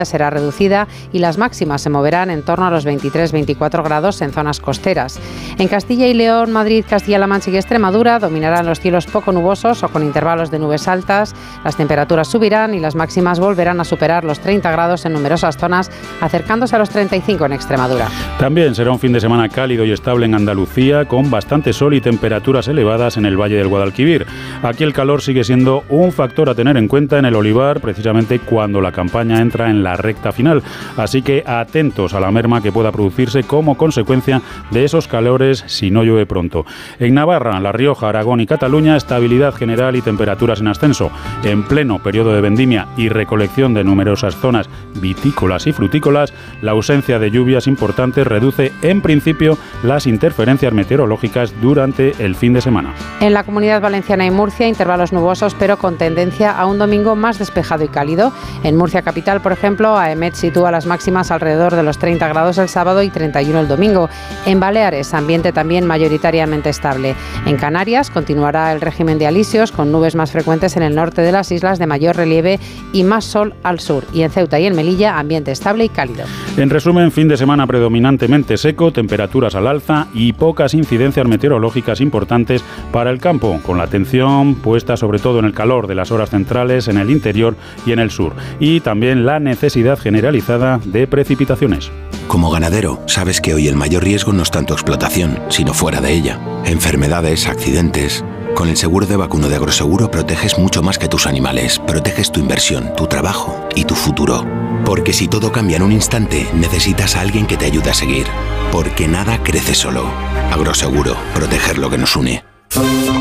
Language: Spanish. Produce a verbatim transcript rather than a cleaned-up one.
será reducida y las máximas se moverán en torno a los veintitrés veinticuatro grados en zonas costeras. En Castilla y León, Madrid, Castilla-La Mancha y Extremadura dominarán los cielos poco nubosos o con intervalos de nubes altas. Las temperaturas subirán y las máximas volverán a superar los treinta grados en numerosas zonas, acercándose a los treinta y cinco en Extremadura. También será un fin de semana cálido y estable en Andalucía, con bastante sol y temperaturas elevadas en el Valle del Guadalquivir. Aquí el calor sigue siendo un factor a tener en cuenta en el olivar, precisamente cuando la campaña entra en la recta final, así que atentos a la merma que pueda producirse como consecuencia de esos calores si no llueve pronto. En Navarra, La Rioja, Aragón y Cataluña, estabilidad general y temperaturas en ascenso. En pleno periodo de vendimia y recolección de numerosas zonas vitícolas y frutícolas, la ausencia de lluvias importantes reduce en principio las interferencias meteorológicas durante el fin de semana. En la Comunidad Valenciana y Murcia, intervalos nubosos pero con tendencia a un domingo más despejado y cálido. En Murcia capital, por ejemplo, AEMET sitúa las máximas alrededor de los treinta grados el sábado y treinta y uno el domingo. En Baleares, ambiente también mayoritariamente estable. En Canarias, continuará el régimen de alisios, con nubes más frecuentes en el norte de las islas de mayor relieve y más sol al sur. Y en Ceuta y en Melilla, ambiente estable y cálido. En resumen, fin de semana predominantemente seco, temperaturas al alza y pocas incidencias meteorológicas importantes para el campo, con la atención puesta sobre todo en el calor de las horas centrales, en el interior y en el sur. Y también la necesidad generalizada de precipitaciones. Como ganadero, sabes que hoy el mayor riesgo no es tanto explotación, sino fuera de ella. Enfermedades, accidentes. Con el seguro de vacuno de Agroseguro proteges mucho más que tus animales. Proteges tu inversión, tu trabajo y tu futuro. Porque si todo cambia en un instante, necesitas a alguien que te ayude a seguir. Porque nada crece solo. Agroseguro, proteger lo que nos une.